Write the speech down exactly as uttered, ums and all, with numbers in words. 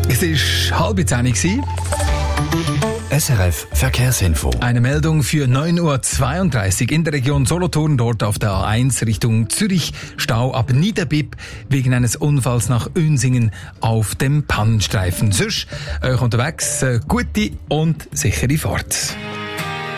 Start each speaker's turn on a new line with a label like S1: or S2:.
S1: Es war halb zehn.
S2: S R F Verkehrsinfo.
S1: Eine Meldung für neun Uhr zweiunddreißig in der Region Solothurn, dort auf der A eins Richtung Zürich. Stau ab Niederbipp wegen eines Unfalls nach Unsingen auf dem Pannenstreifen. Sonst euch unterwegs äh, gute und sichere Fahrt.